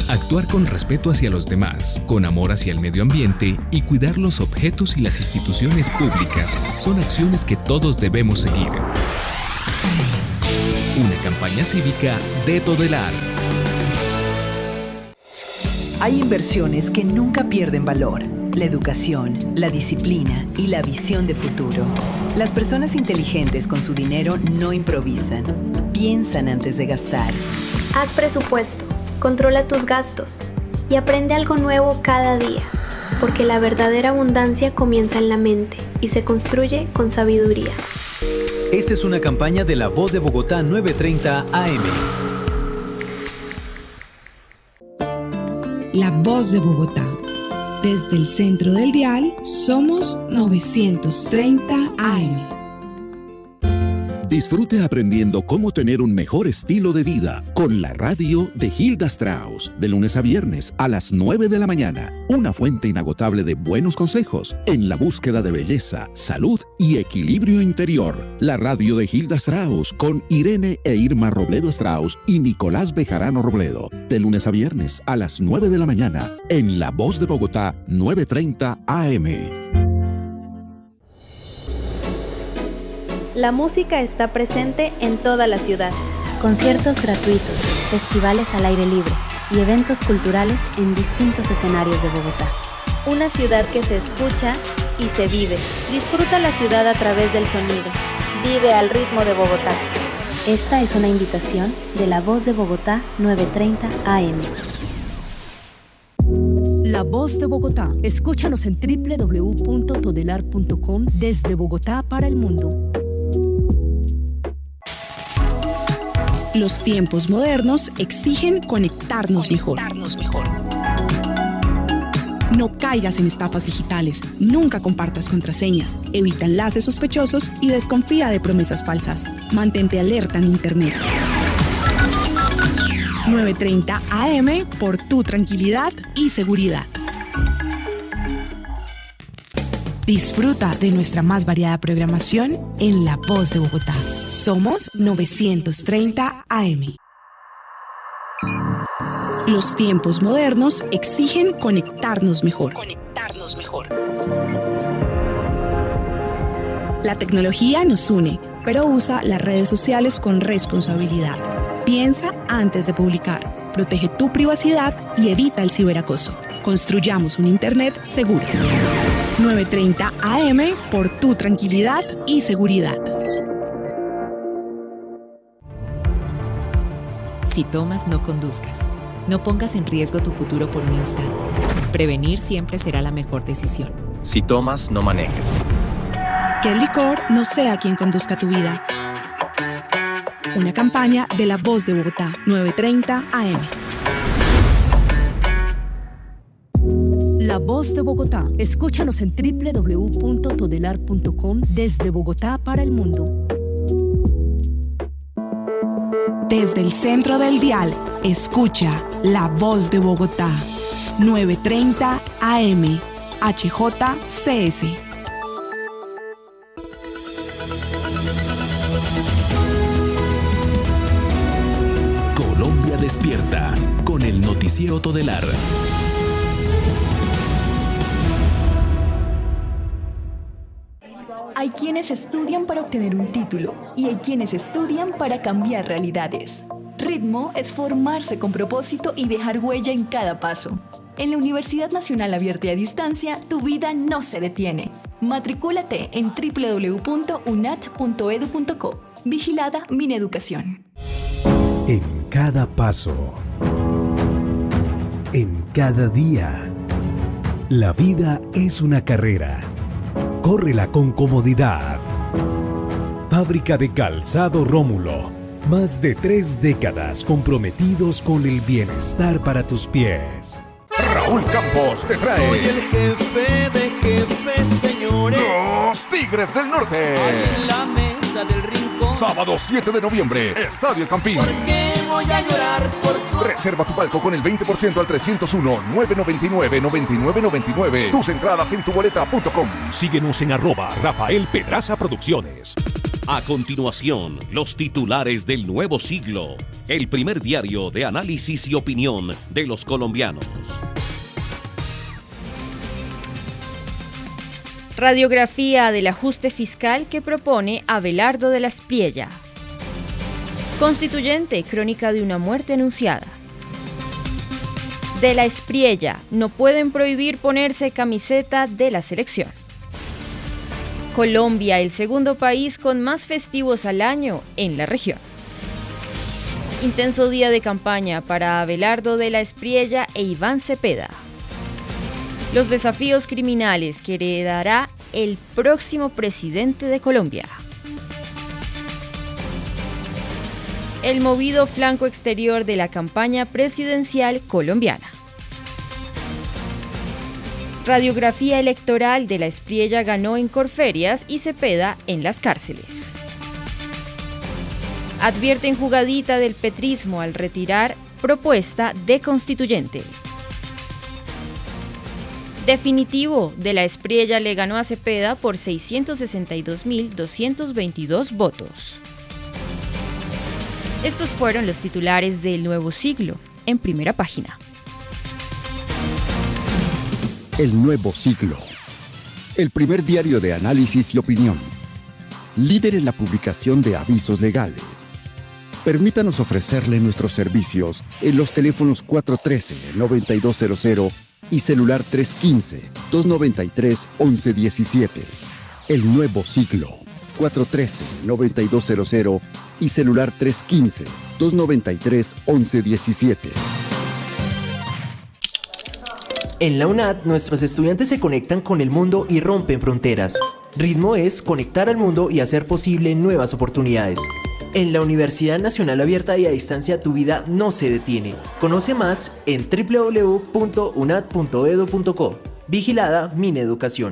Actuar con respeto hacia los demás, con amor hacia el medio ambiente y cuidar los objetos y las instituciones públicas son acciones que todos debemos seguir. Una campaña cívica de Todelar. Hay inversiones que nunca pierden valor. La educación, la disciplina y la visión de futuro. Las personas inteligentes con su dinero no improvisan. Piensan antes de gastar. Haz presupuesto, controla tus gastos y aprende algo nuevo cada día, porque la verdadera abundancia comienza en la mente y se construye con sabiduría. Esta es una campaña de La Voz de Bogotá 930 AM. La Voz de Bogotá. Desde el centro del dial, somos 930 AM. Disfrute aprendiendo cómo tener un mejor estilo de vida con la radio de Hilda Strauss, de lunes a viernes a las 9 de la mañana. Una fuente inagotable de buenos consejos en la búsqueda de belleza, salud y equilibrio interior. La radio de Hilda Strauss con Irene e Irma Robledo Strauss y Nicolás Bejarano Robledo, de lunes a viernes a las 9 de la mañana en La Voz de Bogotá 930 AM. La música está presente en toda la ciudad. Conciertos gratuitos, festivales al aire libre y eventos culturales en distintos escenarios de Bogotá. Una ciudad que se escucha y se vive. Disfruta la ciudad a través del sonido. Vive al ritmo de Bogotá. Esta es una invitación de La Voz de Bogotá 930 AM. La Voz de Bogotá. Escúchanos en www.todelar.com desde Bogotá para el mundo. Los tiempos modernos exigen conectarnos mejor. No caigas en estafas digitales, nunca compartas contraseñas, evita enlaces sospechosos y desconfía de promesas falsas. Mantente alerta en Internet. 930 AM por tu tranquilidad y seguridad. Disfruta de nuestra más variada programación en La Voz de Bogotá. Somos 930 AM. Los tiempos modernos exigen conectarnos mejor. La tecnología nos une, pero usa las redes sociales con responsabilidad. Piensa antes de publicar. Protege tu privacidad y evita el ciberacoso. Construyamos un Internet seguro. 930 AM por tu tranquilidad y seguridad. Si tomas, no conduzcas. No pongas en riesgo tu futuro por un instante. Prevenir siempre será la mejor decisión. Si tomas, no manejes. Que el licor no sea quien conduzca tu vida. Una campaña de La Voz de Bogotá 930 AM. La Voz de Bogotá. Escúchanos en www.todelar.com desde Bogotá para el mundo. Desde el centro del dial, escucha La Voz de Bogotá 930 AM HJCS. Colombia despierta con el noticiero Todelar. Hay quienes estudian para obtener un título y hay quienes estudian para cambiar realidades. Ritmo es formarse con propósito y dejar huella en cada paso. En la Universidad Nacional Abierta y a Distancia, tu vida no se detiene. Matricúlate en www.unat.edu.co. Vigilada Mineducación. En cada paso, en cada día, la vida es una carrera. Córrela con comodidad. Fábrica de Calzado Rómulo. Más de 3 décadas comprometidos con el bienestar para tus pies. Raúl Campos te trae. Soy el jefe de jefes, señores. Los Tigres del Norte. En la mesa del rincón. Sábado 7 de noviembre, Estadio El Campín. ¿Por qué voy a llorar? Reserva tu palco con el 20% al 301-999-9999. Tus entradas en tuboleta.com. Síguenos en @Rafael Pedraza Producciones. A continuación, los titulares del nuevo siglo, el primer diario de análisis y opinión de los colombianos. Radiografía del ajuste fiscal que propone Abelardo de la Espriella. Constituyente, crónica de una muerte anunciada. De la Espriella, no pueden prohibir ponerse camiseta de la selección. Colombia, el segundo país con más festivos al año en la región. Intenso día de campaña para Abelardo de la Espriella e Iván Cepeda. Los desafíos criminales que heredará el próximo presidente de Colombia. El movido flanco exterior de la campaña presidencial colombiana. Radiografía electoral de la Espriella ganó en Corferias y Cepeda en las cárceles. Advierten jugadita del petrismo al retirar propuesta de constituyente. Definitivo, de la Espriella le ganó a Cepeda por 662.222 votos. Estos fueron los titulares del Nuevo Siglo, en primera página. El Nuevo Siglo, el primer diario de análisis y opinión, líder en la publicación de avisos legales. Permítanos ofrecerle nuestros servicios en los teléfonos 413-9200 y celular 315-293-1117. El Nuevo Siglo, 413-9200 y celular 315-293-1117. En la UNAD, nuestros estudiantes se conectan con el mundo y rompen fronteras. Ritmo es conectar al mundo y hacer posible nuevas oportunidades. En la Universidad Nacional Abierta y a Distancia, tu vida no se detiene. Conoce más en www.unad.edu.co. Vigilada Mineducación.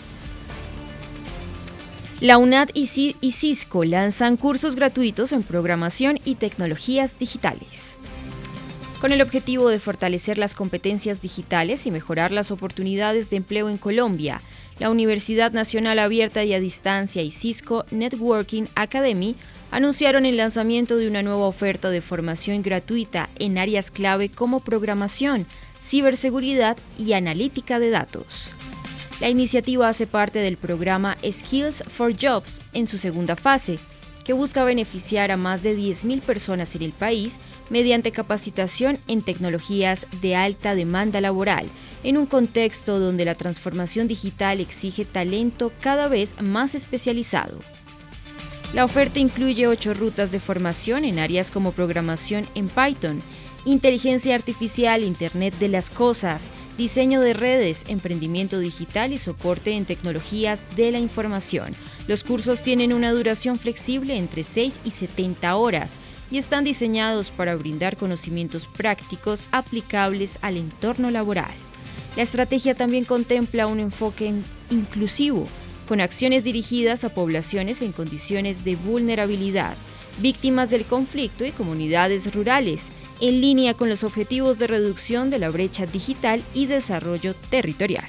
La UNAD y Cisco lanzan cursos gratuitos en programación y tecnologías digitales. Con el objetivo de fortalecer las competencias digitales y mejorar las oportunidades de empleo en Colombia, la Universidad Nacional Abierta y a Distancia y Cisco Networking Academy anunciaron el lanzamiento de una nueva oferta de formación gratuita en áreas clave como programación, ciberseguridad y analítica de datos. La iniciativa hace parte del programa Skills for Jobs en su segunda fase, que busca beneficiar a más de 10.000 personas en el país mediante capacitación en tecnologías de alta demanda laboral, en un contexto donde la transformación digital exige talento cada vez más especializado. La oferta incluye 8 rutas de formación en áreas como programación en Python, inteligencia artificial, Internet de las cosas, diseño de redes, emprendimiento digital y soporte en tecnologías de la información. Los cursos tienen una duración flexible entre 6 y 70 horas y están diseñados para brindar conocimientos prácticos aplicables al entorno laboral. La estrategia también contempla un enfoque inclusivo, con acciones dirigidas a poblaciones en condiciones de vulnerabilidad, víctimas del conflicto y comunidades rurales, en línea con los objetivos de reducción de la brecha digital y desarrollo territorial.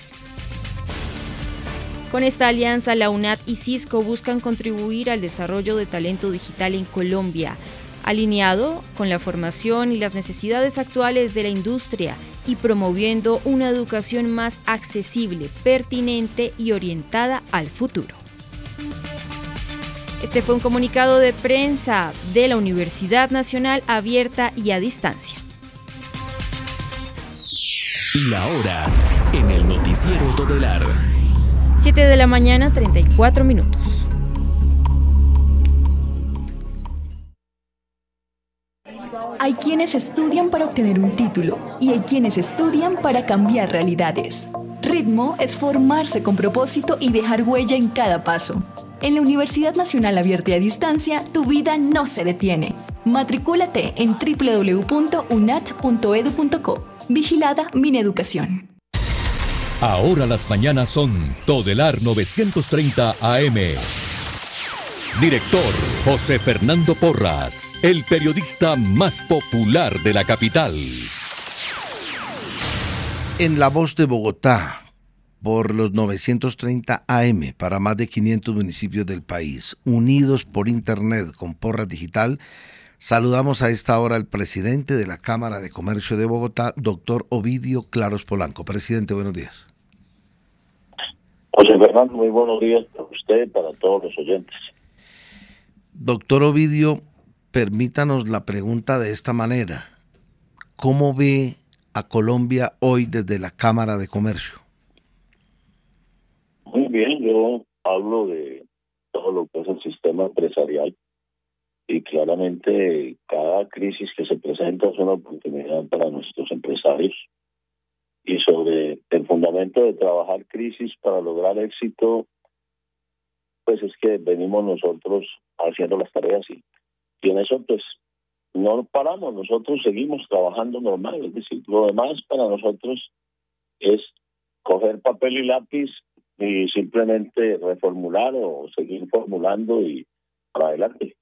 Con esta alianza, la UNAD y Cisco buscan contribuir al desarrollo de talento digital en Colombia, alineado con la formación y las necesidades actuales de la industria y promoviendo una educación más accesible, pertinente y orientada al futuro. Este fue un comunicado de prensa de la Universidad Nacional Abierta y a Distancia. La hora en el noticiero Todelar. 7 de la mañana, 34 minutos. Hay quienes estudian para obtener un título y hay quienes estudian para cambiar realidades. Ritmo es formarse con propósito y dejar huella en cada paso. En la Universidad Nacional Abierta y a Distancia, tu vida no se detiene. Matricúlate en www.unat.edu.co. Vigilada Mineducación. Ahora las mañanas son Todelar 930 AM. Director José Fernando Porras, el periodista más popular de la capital. En La Voz de Bogotá, por los 930 AM para más de 500 municipios del país, unidos por Internet con Porras Digital. Saludamos a esta hora al presidente de la Cámara de Comercio de Bogotá, doctor Ovidio Claros Polanco. Presidente, buenos días. José Fernando, muy buenos días para usted y para todos los oyentes. Doctor Ovidio, permítanos la pregunta de esta manera. ¿Cómo ve a Colombia hoy desde la Cámara de Comercio? Muy bien, yo hablo de todo lo que es el sistema empresarial y claramente cada crisis que se presenta es una oportunidad para nuestros empresarios, y sobre el fundamento de trabajar crisis para lograr éxito, pues es que venimos nosotros haciendo las tareas y en eso pues no paramos, nosotros seguimos trabajando normal, es decir, lo demás para nosotros es coger papel y lápiz y simplemente reformular o seguir formulando y para adelante.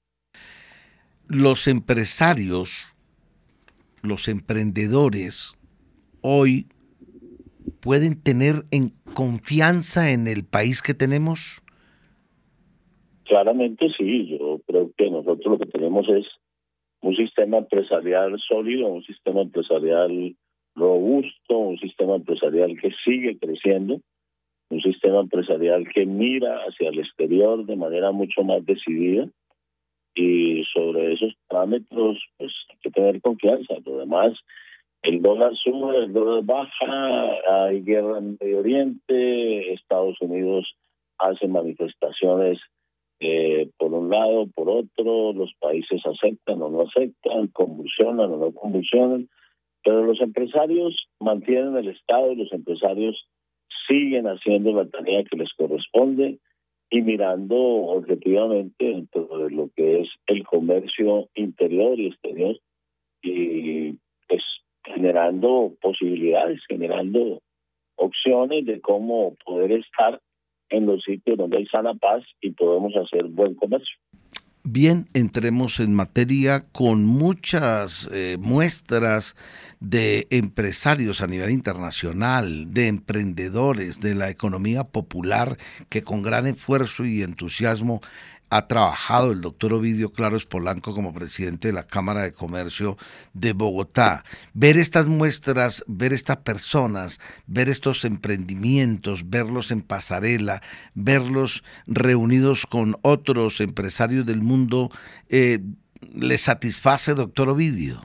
Los empresarios, los emprendedores, hoy pueden tener confianza en el país que tenemos. Claramente sí, yo creo que nosotros lo que tenemos es un sistema empresarial sólido, un sistema empresarial robusto, un sistema empresarial que sigue creciendo, un sistema empresarial que mira hacia el exterior de manera mucho más decidida, y sobre esos parámetros pues hay que tener confianza. Lo demás, el dólar sube, el dólar baja, hay guerra en Medio Oriente, Estados Unidos hace manifestaciones por un lado, por otro, los países aceptan o no aceptan, convulsionan o no convulsionan, pero los empresarios mantienen el Estado y los empresarios siguen haciendo la tarea que les corresponde y mirando objetivamente dentro de lo que es el comercio interior y exterior, y pues generando posibilidades, generando opciones de cómo poder estar en los sitios donde hay sana paz y podemos hacer buen comercio. Bien, entremos en materia con muchas muestras de empresarios a nivel internacional, de emprendedores, de la economía popular que con gran esfuerzo y entusiasmo ha trabajado el doctor Ovidio Claros Polanco como presidente de la Cámara de Comercio de Bogotá. Ver estas muestras, ver estas personas, ver estos emprendimientos, verlos en pasarela, verlos reunidos con otros empresarios del mundo, ¿les satisface, doctor Ovidio?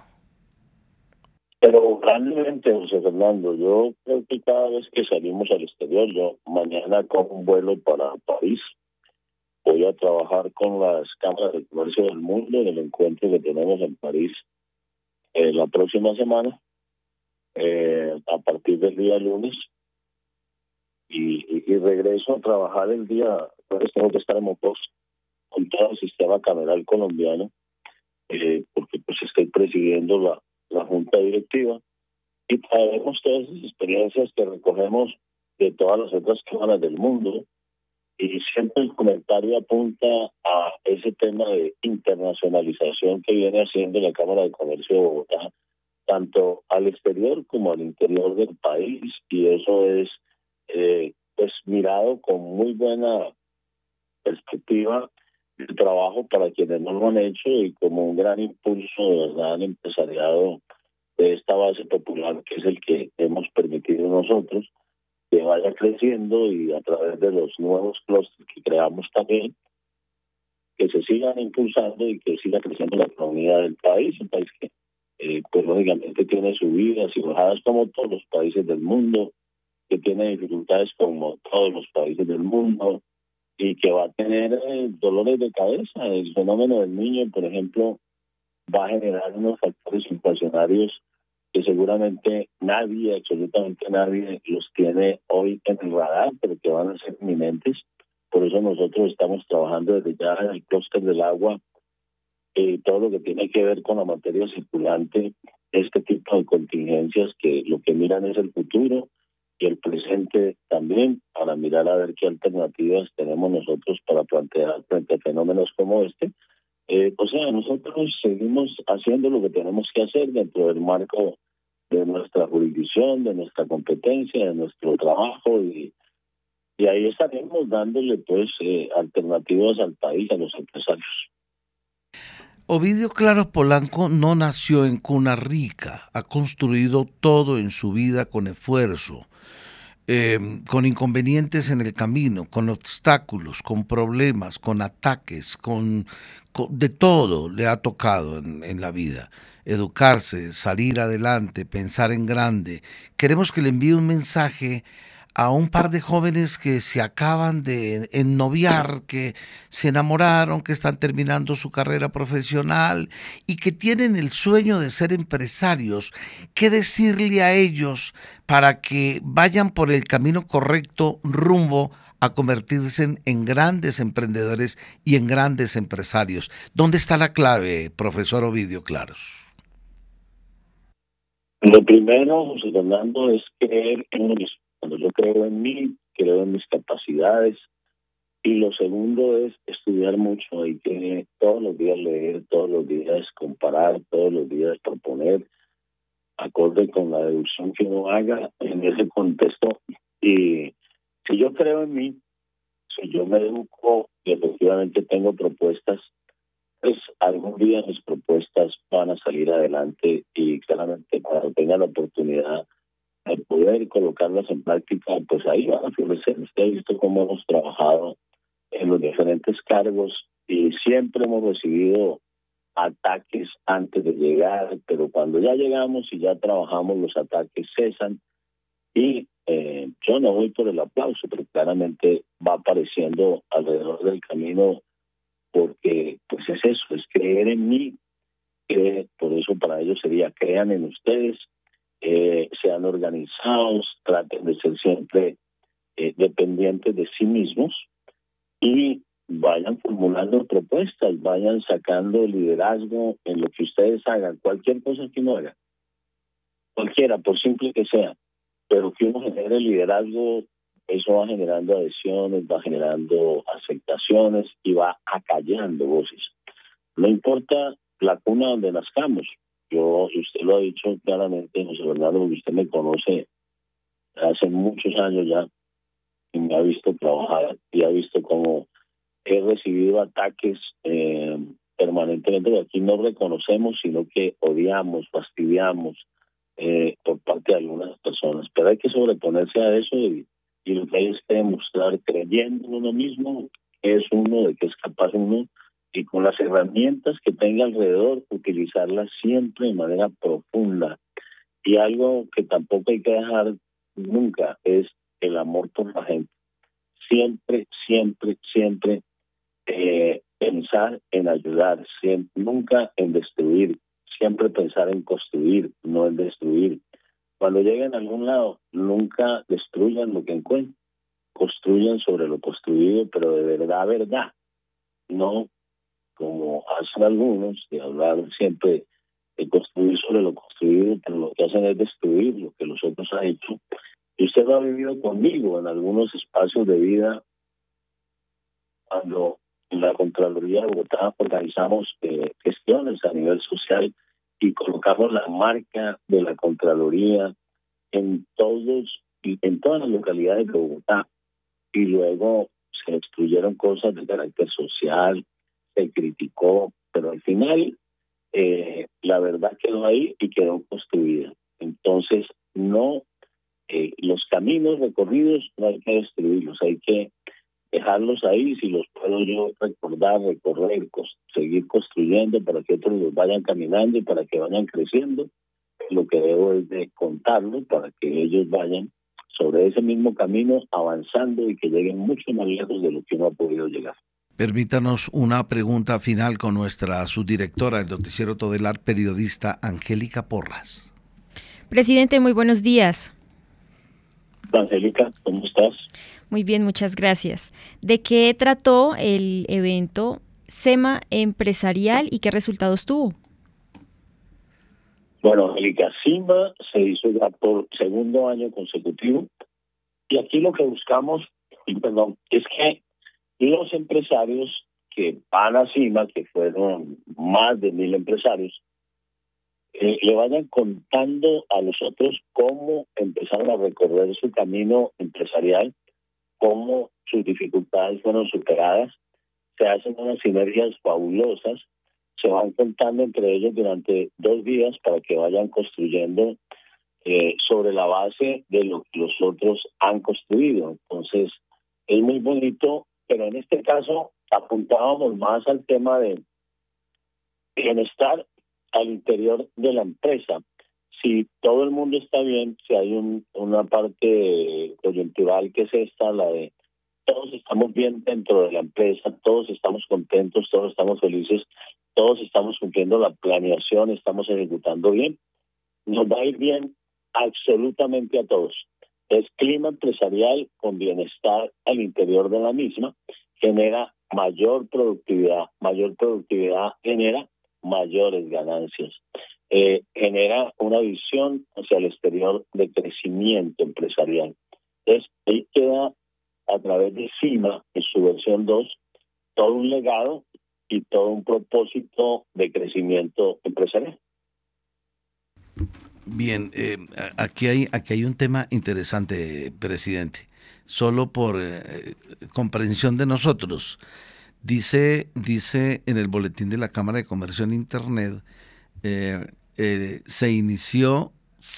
Pero grandemente, José Fernando, yo creo que cada vez que salimos al exterior, yo mañana cojo un vuelo para París. Voy a trabajar con las cámaras de comercio del mundo en el encuentro que tenemos en París la próxima semana, a partir del día lunes, y regreso a trabajar el día, pues tengo que estar en Mopos con todo el sistema cameral colombiano, porque pues estoy presidiendo la junta directiva, y traemos todas esas experiencias que recogemos de todas las otras cámaras del mundo. Y siempre el comentario apunta a ese tema de internacionalización que viene haciendo la Cámara de Comercio de Bogotá, tanto al exterior como al interior del país, y eso es pues mirado con muy buena perspectiva el trabajo para quienes no lo han hecho, y como un gran impulso de verdad al empresariado de esta base popular, que es el que hemos permitido nosotros que vaya creciendo, y a través de los nuevos clústeres que creamos también, que se sigan impulsando y que siga creciendo la economía del país, un país que pues lógicamente tiene subidas y bajadas como todos los países del mundo, que tiene dificultades como todos los países del mundo, y que va a tener dolores de cabeza. El fenómeno del niño, por ejemplo, va a generar unos factores inflacionarios que seguramente nadie, absolutamente nadie, los tiene hoy en el radar, pero que van a ser inminentes. Por eso nosotros estamos trabajando desde ya en el clúster del agua, todo lo que tiene que ver con la materia circulante, este tipo de contingencias que lo que miran es el futuro y el presente también, para mirar a ver qué alternativas tenemos nosotros para plantear frente a fenómenos como este. O sea, nosotros seguimos haciendo lo que tenemos que hacer dentro del marco de nuestra jurisdicción, de nuestra competencia, de nuestro trabajo y ahí estaremos dándole pues alternativas al país, a los empresarios. Ovidio Claros Polanco no nació en cuna rica, ha construido todo en su vida con esfuerzo, con inconvenientes en el camino, con obstáculos, con problemas, con ataques, de todo le ha tocado en la vida. Educarse, salir adelante, pensar en grande. Queremos que le envíe un mensaje a un par de jóvenes que se acaban de ennoviar, que se enamoraron, que están terminando su carrera profesional y que tienen el sueño de ser empresarios. ¿Qué decirle a ellos para que vayan por el camino correcto rumbo a convertirse en grandes emprendedores y en grandes empresarios? ¿Dónde está la clave, profesor Ovidio Claros? Lo primero, José Fernando, es creer en uno mismo. Cuando yo creo en mí, creo en mis capacidades. Y lo segundo es estudiar mucho. Hay que todos los días leer, todos los días comparar, todos los días proponer, acorde con la deducción que uno haga en ese contexto. Y si yo creo en mí, si yo me educo y efectivamente tengo propuestas, pues algún día mis propuestas van a salir adelante y claramente cuando tenga la oportunidad de poder colocarlas en práctica, pues ahí van a florecer. Usted ha visto cómo hemos trabajado en los diferentes cargos y siempre hemos recibido ataques antes de llegar, pero cuando ya llegamos y ya trabajamos, los ataques cesan y yo no voy por el aplauso, pero claramente va apareciendo alrededor del camino porque pues es eso, es creer en mí, por eso para ellos sería crean en ustedes, sean organizados, traten de ser siempre dependientes de sí mismos y vayan formulando propuestas, vayan sacando liderazgo en lo que ustedes hagan, cualquier cosa que uno haga, cualquiera, por simple que sea, pero que uno genere liderazgo, eso va generando adhesiones, va generando aceptaciones y va acallando voces. No importa la cuna donde nazcamos. Usted lo ha dicho claramente, José Bernardo, porque usted me conoce hace muchos años ya y me ha visto trabajar y ha visto cómo he recibido ataques permanentemente. De aquí no reconocemos, sino que odiamos, fastidiamos por parte de algunas personas. Pero hay que sobreponerse a eso y lo que hay es que demostrar creyendo en uno mismo, que es uno, de que es capaz uno, y con las herramientas que tenga alrededor, utilizarlas siempre de manera profunda. Y algo que tampoco hay que dejar nunca es el amor por la gente. Siempre, siempre, siempre pensar en ayudar, siempre, nunca en destruir, siempre pensar en construir, no en destruir. Cuando lleguen a algún lado, nunca destruyan lo que encuentren, construyan sobre lo construido, pero de verdad, no como hacen algunos, de hablar siempre de construir sobre lo construido, pero lo que hacen es destruir lo que los otros han hecho. Y usted lo ha vivido conmigo en algunos espacios de vida, cuando en la Contraloría de Bogotá organizamos gestiones a nivel social y colocamos la marca de la Contraloría en todas las localidades de Bogotá, y luego se destruyeron cosas de carácter social, se criticó, pero al final la verdad quedó ahí y quedó construida. Entonces los caminos recorridos no hay que destruirlos, hay que dejarlos ahí. Si los puedo yo recordar, recorrer, seguir construyendo para que otros los vayan caminando y para que vayan creciendo, lo que debo es de contarlo para que ellos vayan sobre ese mismo camino avanzando y que lleguen mucho más lejos de lo que uno ha podido llegar. Permítanos una pregunta final con nuestra subdirectora del Noticiero Todelar, periodista Angélica Porras. Presidente, muy buenos días. Angélica, ¿cómo estás? Muy bien, muchas gracias. ¿De qué trató el evento SEMA Empresarial y qué resultados tuvo? Bueno, Angélica, SEMA se hizo ya por segundo año consecutivo y aquí lo que buscamos, es que los empresarios que van a SEMA, que fueron más de 1,000 empresarios, le vayan contando a los otros cómo empezaron a recorrer su camino empresarial, cómo sus dificultades fueron superadas, se hacen unas sinergias fabulosas, se van contando entre ellos durante 2 días para que vayan construyendo sobre la base de lo que los otros han construido. Entonces, es muy bonito, pero en este caso apuntábamos más al tema de bienestar al interior de la empresa. Si todo el mundo está bien, si hay una parte coyuntural que es esta, la de todos estamos bien dentro de la empresa, todos estamos contentos, todos estamos felices, todos estamos cumpliendo la planeación, estamos ejecutando bien, nos va a ir bien absolutamente a todos. Es clima empresarial con bienestar al interior de la misma, genera mayor productividad genera mayores ganancias, genera una visión hacia el exterior de crecimiento empresarial. Entonces, ahí queda a través de CIMA, en su versión 2, todo un legado y todo un propósito de crecimiento empresarial. Bien, aquí hay un tema interesante, presidente, solo por comprensión de nosotros. Dice en el boletín de la Cámara de Comercio en Internet, se inició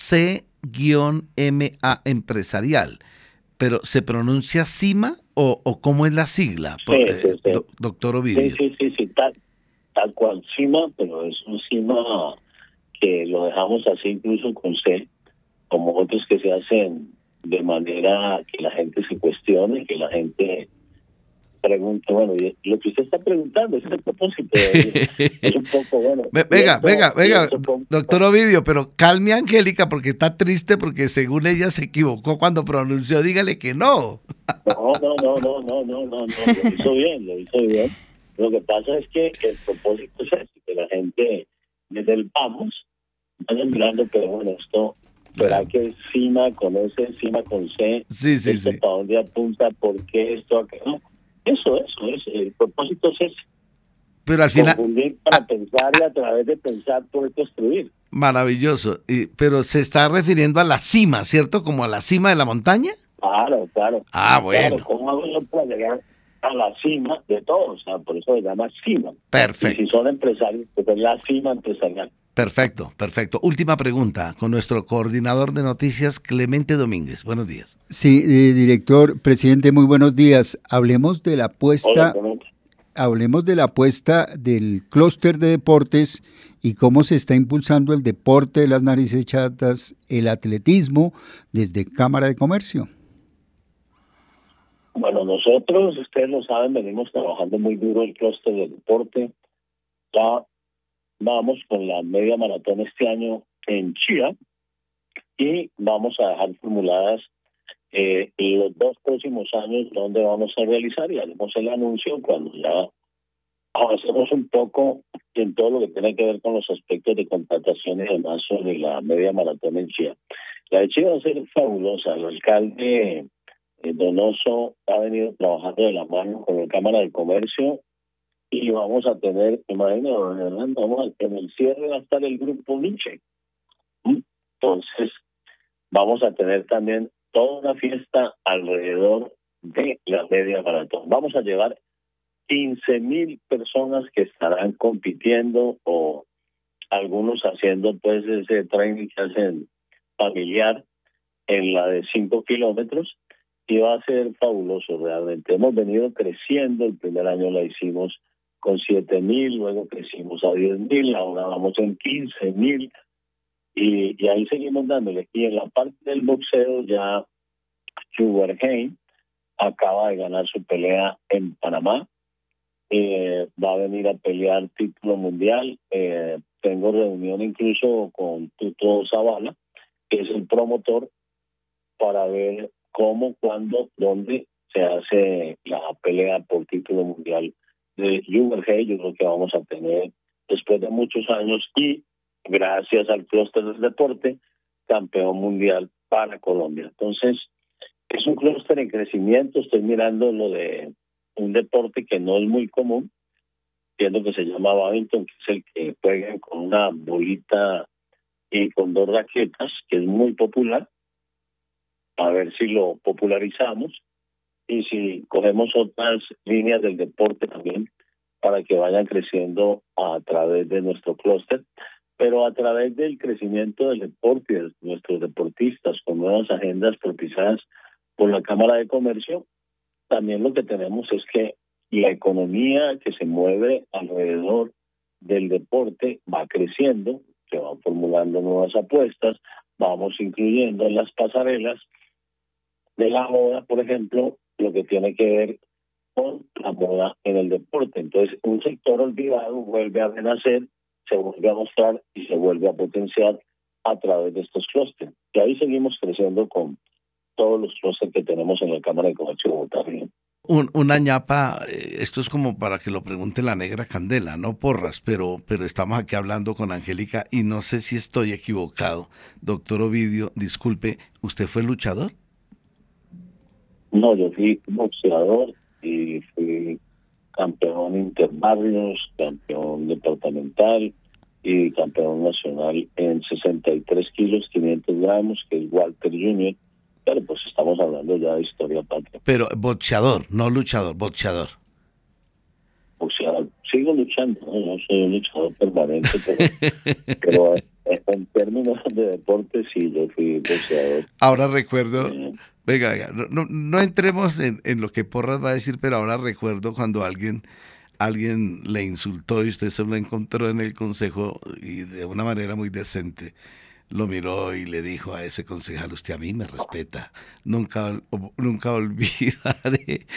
C-MA empresarial, pero ¿se pronuncia CIMA o cómo es la sigla? Sí. Doctor Ovidio. Sí, tal cual CIMA, pero es un CIMA que lo dejamos así incluso con C, como otros que se hacen de manera que la gente se cuestione, que la gente pregunte, bueno, y lo que usted está preguntando es el propósito. Es un poco, bueno. Venga, doctor Ovidio, pero calme a Angélica porque está triste porque según ella se equivocó cuando pronunció, dígale que no. No, lo hizo bien. Lo que pasa es que el propósito es ese, que la gente desde el vamos vaya mirando, pero bueno, esto ¿será que es CIMA con S, CIMA con C? Sí. ¿Para dónde apunta? ¿Por qué esto? Acá? No, eso es. El propósito es ese. Pero al final... Confundir para pensar y a través de pensar poder construir. Maravilloso. Pero se está refiriendo a la cima, ¿cierto? Como a la cima de la montaña. Claro. Ah, bueno. Claro, ¿cómo hago yo para llegar a la cima de todo? O sea, por eso se llama CIMA. Perfecto. Y si son empresarios, pues es la cima empresarial. Perfecto. Última pregunta con nuestro coordinador de noticias, Clemente Domínguez. Buenos días. Sí, director, presidente, muy buenos días. Hablemos de la apuesta del clúster de deportes y cómo se está impulsando el deporte de las narices chatas, el atletismo, desde Cámara de Comercio. Bueno, nosotros, ustedes lo saben, venimos trabajando muy duro el clúster del deporte. Ya vamos con la media maratón este año en Chía y vamos a dejar formuladas los 2 próximos años donde vamos a realizar, y haremos el anuncio cuando ya avancemos un poco en todo lo que tiene que ver con los aspectos de contratación y demás sobre la media maratón en Chía. La de Chía va a ser fabulosa. El alcalde Donoso ha venido trabajando de la mano con la Cámara de Comercio y vamos a tener, imagínate, en el cierre va a estar el grupo Nietzsche. Entonces, vamos a tener también toda una fiesta alrededor de la media maratón. Vamos a llevar 15,000 personas que estarán compitiendo o algunos haciendo pues ese training que hacen familiar en la de 5 kilómetros y va a ser fabuloso realmente. Hemos venido creciendo, el primer año la hicimos con 7,000, luego crecimos a 10,000, ahora vamos en 15,000 y ahí seguimos dándole. Y en la parte del boxeo ya Sugarheim acaba de ganar su pelea en Panamá, va a venir a pelear título mundial. Tengo reunión incluso con Tuto Zavala, que es el promotor, para ver cómo, cuándo, dónde se hace la pelea por título mundial de Sugarheim. Yo creo que vamos a tener, después de muchos años y gracias al clúster del deporte, campeón mundial para Colombia. Entonces, es un clúster en crecimiento. Estoy mirando lo de un deporte que no es muy común, entiendo que se llama badminton, que es el que juegan con una bolita y con 2 raquetas, que es muy popular, a ver si lo popularizamos y si cogemos otras líneas del deporte también para que vayan creciendo a través de nuestro clúster, pero a través del crecimiento del deporte de nuestros deportistas con nuevas agendas propiciadas por la Cámara de Comercio. También lo que tenemos es que la economía que se mueve alrededor del deporte va creciendo, se van formulando nuevas apuestas, vamos incluyendo en las pasarelas de la moda, por ejemplo, lo que tiene que ver con la moda en el deporte. Entonces, un sector olvidado vuelve a renacer, se vuelve a mostrar y se vuelve a potenciar a través de estos clústeres. Y ahí seguimos creciendo con todos los clústeres que tenemos en la Cámara de Comercio de Bogotá. Una ñapa, esto es como para que lo pregunte la negra Candela, no Porras, pero estamos aquí hablando con Angélica y no sé si estoy equivocado. Doctor Ovidio, disculpe, ¿usted fue luchador? No, yo fui boxeador y fui campeón interbarrios, campeón departamental y campeón nacional en 63 kilos, 500 gramos, que es Walter Jr., pero pues estamos hablando ya de historia patria. Pero boxeador, no luchador, boxeador. Boxeador, sigo luchando, no soy un luchador permanente, pero en términos de deporte sí, yo fui boxeador. Ahora recuerdo... Venga, no entremos en lo que Porras va a decir, pero ahora recuerdo cuando alguien le insultó y usted se lo encontró en el consejo y de una manera muy decente lo miró y le dijo a ese concejal: usted a mí me respeta. Nunca olvidaré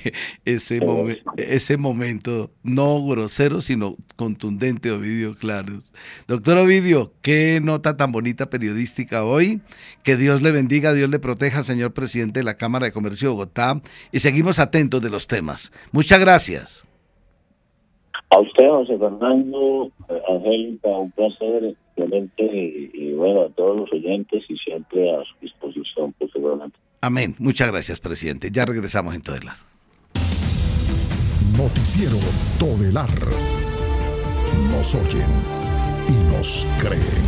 ese momento, no grosero, sino contundente, Ovidio Claros. Doctor Ovidio, qué nota tan bonita periodística hoy. Que Dios le bendiga, Dios le proteja, señor presidente de la Cámara de Comercio de Bogotá, y seguimos atentos de los temas. Muchas gracias. A usted, José Fernando, Angélica, un placer, realmente, y bueno, a todos los oyentes y siempre a su disposición, pues seguramente. Amén. Muchas gracias, presidente. Ya regresamos en Todelar. Noticiero Todelar. Nos oyen y nos creen.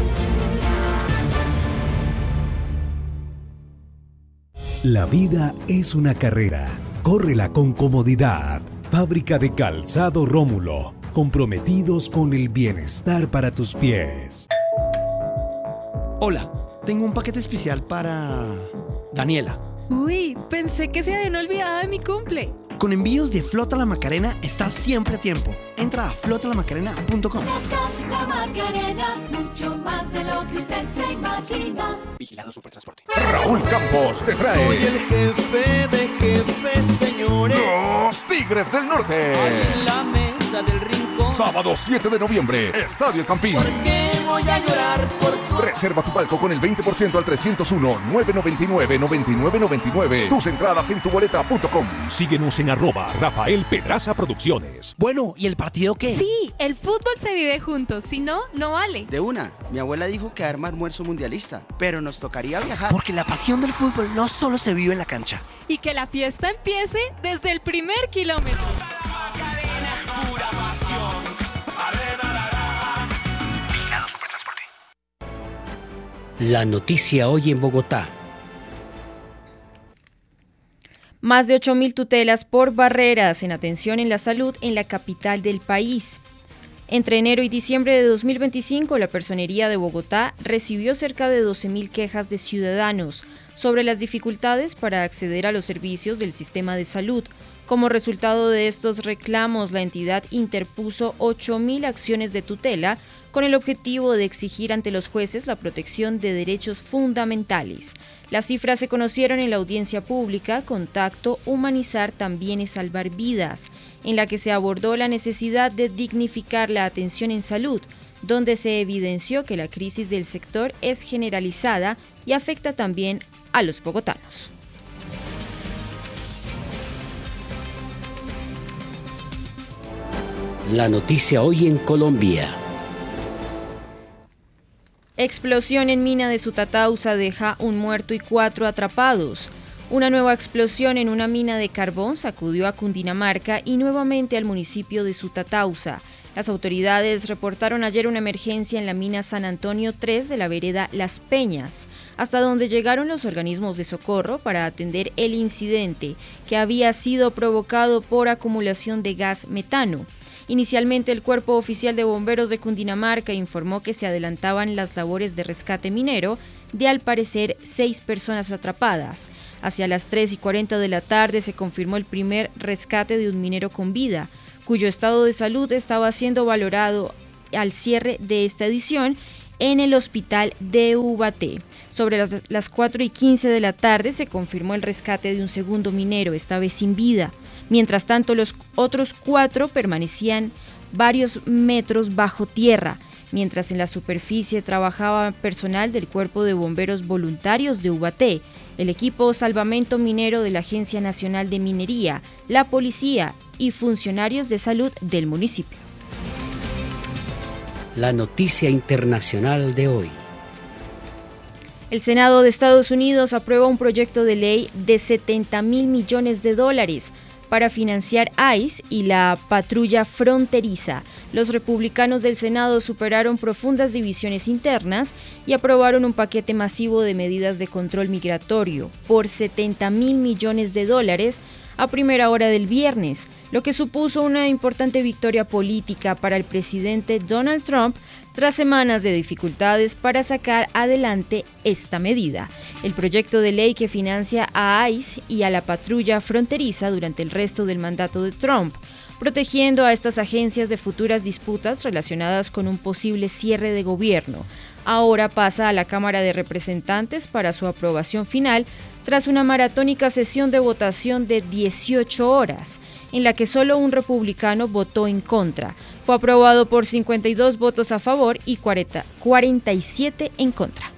La vida es una carrera. Córrela con comodidad. Fábrica de Calzado Rómulo. Comprometidos con el bienestar para tus pies. Hola, tengo un paquete especial para Daniela. Uy, pensé que se habían olvidado de mi cumple. Con envíos de Flota La Macarena estás siempre a tiempo. Entra a flotalamacarena.com. La Macarena, mucho más de lo que usted se imagina. Vigilado Supertransporte. Raúl Campos te trae. Soy el jefe de jefes, señores. Los Tigres del Norte. En la mesa del rincón. Sábado 7 de noviembre, Estadio El Campín. ¿Por qué voy a llorar por tu... Reserva tu palco con el 20% al 301-999-9999. Tus entradas en tuboleta.com. Síguenos en @Rafael Pedraza Producciones. Bueno, ¿y el partido qué? Sí, el fútbol se vive juntos, si no, no vale. De una, mi abuela dijo que arma almuerzo mundialista, pero nos tocaría viajar. Porque la pasión del fútbol no solo se vive en la cancha. Y que la fiesta empiece desde el primer kilómetro. La noticia hoy en Bogotá. Más de 8.000 tutelas por barreras en atención en la salud en la capital del país. Entre enero y diciembre de 2025, la Personería de Bogotá recibió cerca de 12.000 quejas de ciudadanos sobre las dificultades para acceder a los servicios del sistema de salud. Como resultado de estos reclamos, la entidad interpuso 8.000 acciones de tutela con el objetivo de exigir ante los jueces la protección de derechos fundamentales. Las cifras se conocieron en la audiencia pública Contacto, Humanizar también es salvar vidas, en la que se abordó la necesidad de dignificar la atención en salud, donde se evidenció que la crisis del sector es generalizada y afecta también a los bogotanos. La noticia hoy en Colombia. Explosión en mina de Sutatausa deja un muerto y 4 atrapados. Una nueva explosión en una mina de carbón sacudió a Cundinamarca y nuevamente al municipio de Sutatausa. Las autoridades reportaron ayer una emergencia en la mina San Antonio 3 de la vereda Las Peñas, hasta donde llegaron los organismos de socorro para atender el incidente, que había sido provocado por acumulación de gas metano. Inicialmente, el Cuerpo Oficial de Bomberos de Cundinamarca informó que se adelantaban las labores de rescate minero de, al parecer, 6 personas atrapadas. Hacia las 3:40 de la tarde se confirmó el primer rescate de un minero con vida, cuyo estado de salud estaba siendo valorado al cierre de esta edición en el hospital de Ubaté. Sobre las 4:15 de la tarde se confirmó el rescate de un segundo minero, esta vez sin vida. Mientras tanto, los otros 4 permanecían varios metros bajo tierra, mientras en la superficie trabajaba personal del Cuerpo de Bomberos Voluntarios de Ubaté, el equipo Salvamento Minero de la Agencia Nacional de Minería, la policía y funcionarios de salud del municipio. La noticia internacional de hoy. El Senado de Estados Unidos aprueba un proyecto de ley de $70.000 millones para financiar ICE y la patrulla fronteriza. Los republicanos del Senado superaron profundas divisiones internas y aprobaron un paquete masivo de medidas de control migratorio por $70.000 millones a primera hora del viernes, lo que supuso una importante victoria política para el presidente Donald Trump tras semanas de dificultades para sacar adelante esta medida. El proyecto de ley que financia a ICE y a la patrulla fronteriza durante el resto del mandato de Trump, protegiendo a estas agencias de futuras disputas relacionadas con un posible cierre de gobierno, ahora pasa a la Cámara de Representantes para su aprobación final tras una maratónica sesión de votación de 18 horas, en la que solo un republicano votó en contra. Fue aprobado por 52 votos a favor y 47 en contra.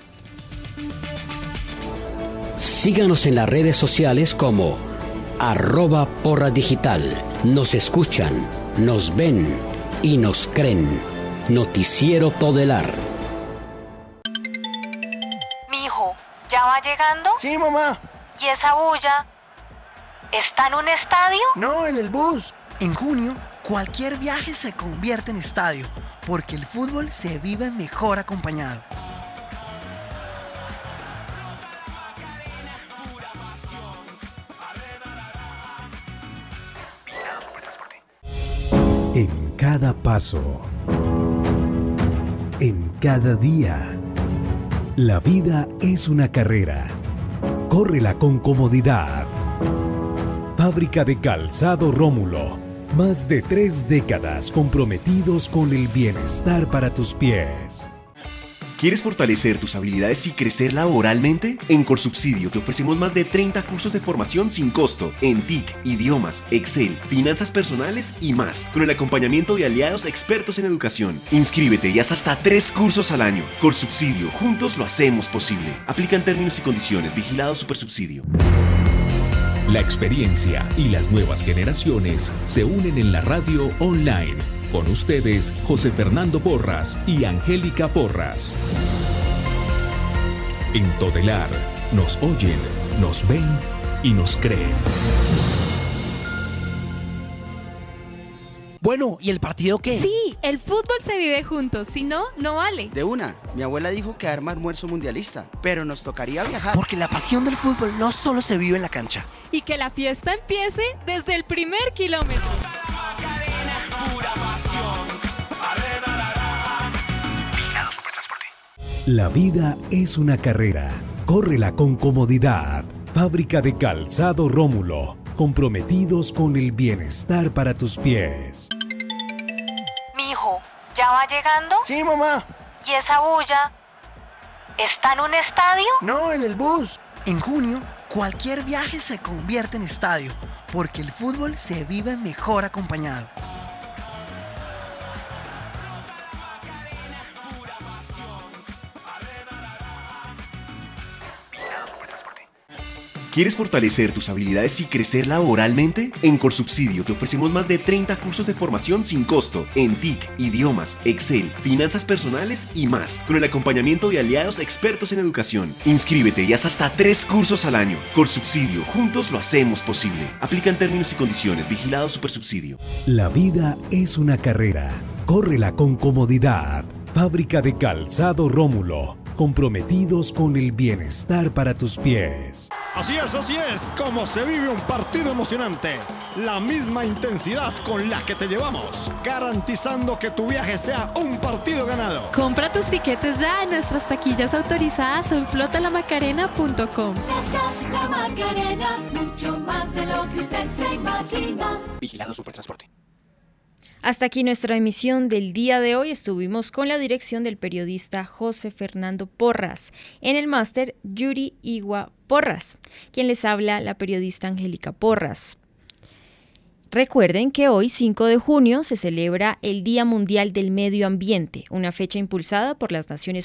Síganos en las redes sociales como @porradigital. Nos escuchan, nos ven y nos creen. Noticiero Todelar. Mijo, ¿ya va llegando? Sí, mamá. ¿Y esa bulla? ¿Está en un estadio? No, en el bus. En junio, cualquier viaje se convierte en estadio, porque el fútbol se vive mejor acompañado. En cada paso, en cada día, la vida es una carrera. Córrela con comodidad. Fábrica de Calzado Rómulo. Más de 3 décadas comprometidos con el bienestar para tus pies. ¿Quieres fortalecer tus habilidades y crecer laboralmente? En Corsubsidio te ofrecemos más de 30 cursos de formación sin costo en TIC, idiomas, Excel, finanzas personales y más, con el acompañamiento de aliados expertos en educación. Inscríbete y haz hasta 3 cursos al año. Corsubsidio, juntos lo hacemos posible. Aplican términos y condiciones. Vigilado Supersubsidio. La experiencia y las nuevas generaciones se unen en la radio online. Con ustedes, José Fernando Porras y Angélica Porras. En Todelar, nos oyen, nos ven y nos creen. Bueno, ¿y el partido qué? Sí, el fútbol se vive juntos, si no, no vale. De una, mi abuela dijo que arma almuerzo mundialista, pero nos tocaría viajar. Porque la pasión del fútbol no solo se vive en la cancha. Y que la fiesta empiece desde el primer kilómetro. La vida es una carrera. Córrela con comodidad. Fábrica de Calzado Rómulo. Comprometidos con el bienestar para tus pies. Mijo, ¿ya va llegando? Sí, mamá. ¿Y esa bulla? ¿Está en un estadio? No, en el bus. En junio, cualquier viaje se convierte en estadio, porque el fútbol se vive mejor acompañado. ¿Quieres fortalecer tus habilidades y crecer laboralmente? En Corsubsidio te ofrecemos más de 30 cursos de formación sin costo en TIC, idiomas, Excel, finanzas personales y más, con el acompañamiento de aliados expertos en educación. Inscríbete y haz hasta 3 cursos al año. Corsubsidio, juntos lo hacemos posible. Aplican términos y condiciones. Vigilado Supersubsidio. La vida es una carrera. Córrela con comodidad. Fábrica de Calzado Rómulo. Comprometidos con el bienestar para tus pies. Así es como se vive un partido emocionante. La misma intensidad con la que te llevamos, garantizando que tu viaje sea un partido ganado. Compra tus tiquetes ya en nuestras taquillas autorizadas o en flotalamacarena.com. La Macarena, mucho más de lo que usted se imagina. Vigilado Supertransporte. Hasta aquí nuestra emisión del día de hoy. Estuvimos con la dirección del periodista José Fernando Porras. En el máster, Yuri Igua Porras. Quien les habla, la periodista Angélica Porras. Recuerden que hoy, 5 de junio, se celebra el Día Mundial del Medio Ambiente, una fecha impulsada por las Naciones